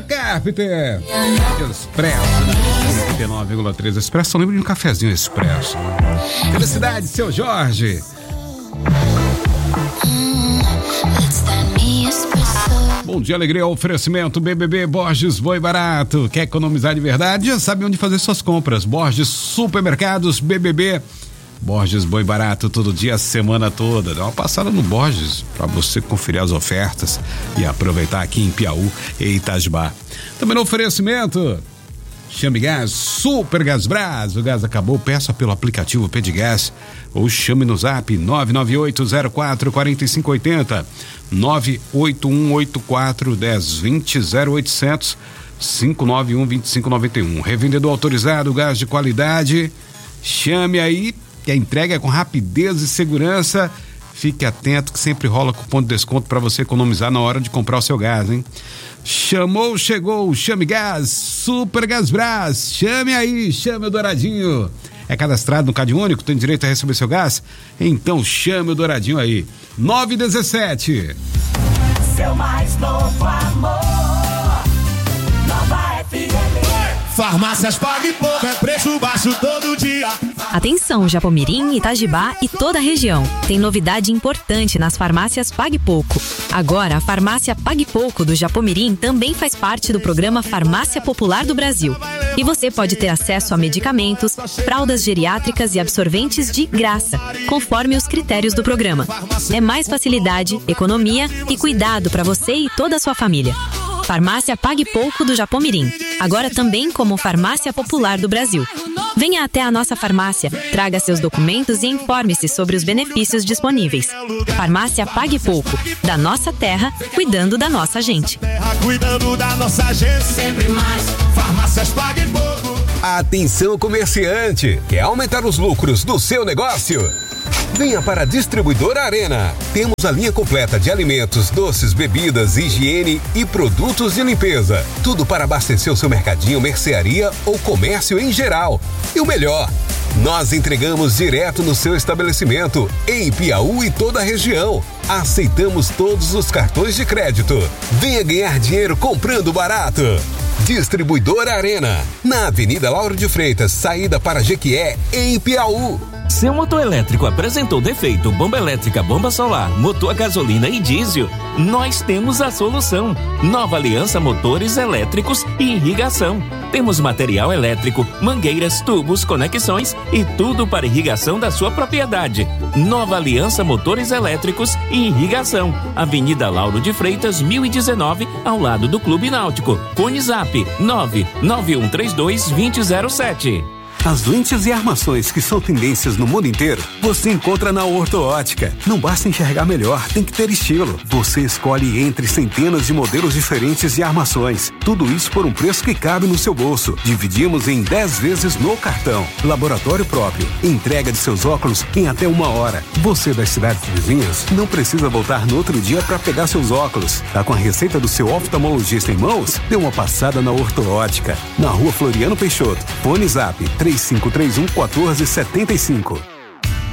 Carpenter. Expresso, 89,3 Expresso. Eu lembro de um cafezinho Expresso. Felicidade, seu Jorge. Bom dia, alegria, oferecimento BBB Borges Boi Barato. Quer economizar de verdade? Já sabe onde fazer suas compras. Borges Supermercados BBB. Borges Boi Barato, todo dia, a semana toda. Dá uma passada no Borges para você conferir as ofertas e aproveitar aqui em Piauí e Itajubá. Também no oferecimento Chame Gás, Super Gás Brás. O gás acabou, peça pelo aplicativo Pedigás ou chame no zap 998044580, 981841020, 0800 591 2591. Revendedor autorizado, gás de qualidade. Chame aí, que a entrega é com rapidez e segurança. Fique atento que sempre rola cupom de desconto para você economizar na hora de comprar o seu gás, hein? Chamou, chegou, Chame Gás, Super Gás Brás. Chame aí, chame o Douradinho. É cadastrado no Cade Único, tem direito a receber seu gás? Então chame o Douradinho aí. 917. Seu mais novo amor, Nova FM. Farmácias Pague Pouco, é preço baixo todo dia. Atenção, Japomirim, Itajibá e toda a região. Tem novidade importante nas farmácias Pague Pouco. Agora, a farmácia Pague Pouco do Japomirim também faz parte do programa Farmácia Popular do Brasil. E você pode ter acesso a medicamentos, fraldas geriátricas e absorventes de graça, conforme os critérios do programa. É mais facilidade, economia e cuidado para você e toda a sua família. Farmácia Pague Pouco do Japomirim, agora também como Farmácia Popular do Brasil. Venha até a nossa farmácia, traga seus documentos e informe-se sobre os benefícios disponíveis. Farmácia Pague Pouco, da nossa terra, cuidando da nossa gente. Cuidando da nossa gente, sempre mais. Farmácias Pague Pouco. Atenção, comerciante, quer aumentar os lucros do seu negócio? Venha para a Distribuidora Arena. Temos a linha completa de alimentos, doces, bebidas, higiene e produtos de limpeza. Tudo para abastecer o seu mercadinho, mercearia ou comércio em geral. E o melhor, nós entregamos direto no seu estabelecimento, em Piauí e toda a região. Aceitamos todos os cartões de crédito. Venha ganhar dinheiro comprando barato. Distribuidora Arena, na Avenida Lauro de Freitas, saída para Jequié, em Piauí. Seu motor elétrico apresentou defeito, bomba elétrica, bomba solar, motor a gasolina e diesel? Nós temos a solução. Nova Aliança Motores Elétricos e Irrigação. Temos material elétrico, mangueiras, tubos, conexões e tudo para irrigação da sua propriedade. Nova Aliança Motores Elétricos e Irrigação. Avenida Lauro de Freitas, 1019, ao lado do Clube Náutico. Fone Zap 99132-2007. As lentes e armações que são tendências no mundo inteiro, você encontra na Orto Ótica. Não basta enxergar melhor, tem que ter estilo. Você escolhe entre centenas de modelos diferentes de armações. Tudo isso por um preço que cabe no seu bolso. Dividimos em 10 vezes no cartão. Laboratório próprio. Entrega de seus óculos em até 1 hora. Você das cidades vizinhas não precisa voltar no outro dia para pegar seus óculos. Tá com a receita do seu oftalmologista em mãos? Dê uma passada na Orto Ótica. Na Rua Floriano Peixoto. Fone Zap 3531-1475.